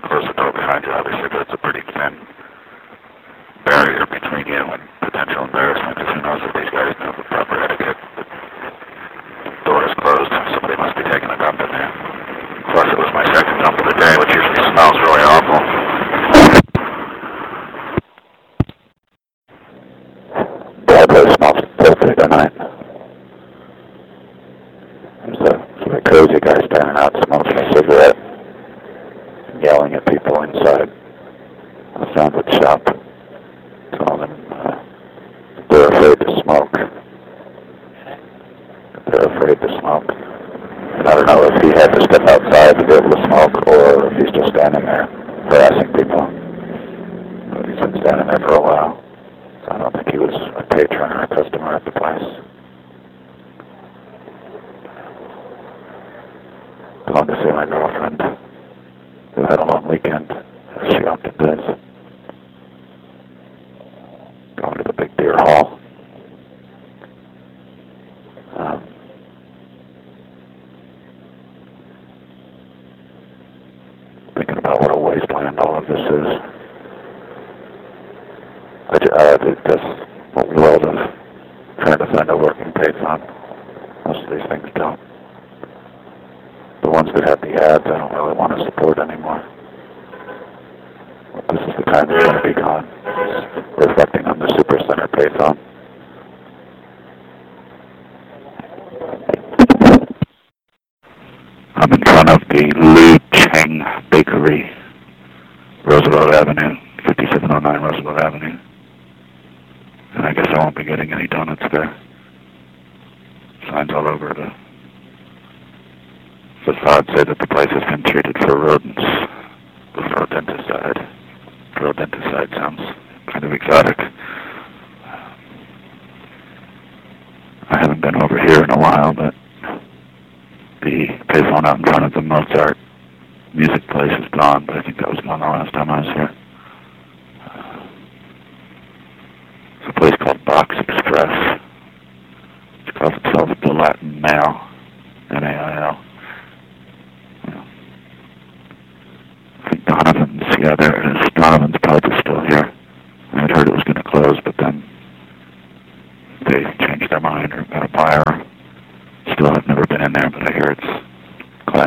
close the door behind you, obviously, but it's a pretty thin barrier between you and potential embarrassment, because who knows if these guys know the proper etiquette. The door is closed. Somebody must be taking a dump in there. Plus, it was my second dump of the day, which usually smells really awful. Broadway smells filthy tonight. There's a crazy guy standing out smoking a cigarette, yelling at people inside the sandwich shop, telling them they're afraid to smoke. They're afraid to smoke. And I don't know if he had to step outside to be able to smoke, or if he's just standing there harassing people. But he's been standing there for a while. So I don't think he was a patron or a customer at the place. Going to see my girlfriend, who had a long weekend, as she often does. Going to the Big Deer Hall. Thinking about what a wasteland all of this is. I think that's what we all do, trying to find a working payphone. Most of these things don't. The ones that have the ads, I don't really want to support anymore. But this is the kind that's going to be gone. It's reflecting on the Supercenter payphone. I'm in front of the Lu Cheng Bakery, Roosevelt Avenue, 5709 Roosevelt Avenue. And I guess I won't be getting any donuts there. Signs all over the facade say that the place has been treated for rodents with rodenticide. Rodenticide sounds kind of exotic. I haven't been over here in a while, but the payphone out in front of the Mozart music place is gone, but I think that was gone the last time I was here. It's a place called Box Express. It calls itself the Latin Mail, N-A-I-L. I think Donovan's, yeah, there it is. Donovan's Pub is still here. I had heard it was going to close, but then they changed their mind or got a buyer.